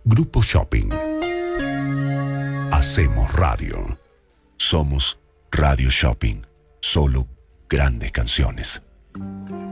Grupo Shopping. Hacemos radio. Somos Radio Shopping. Solo grandes canciones.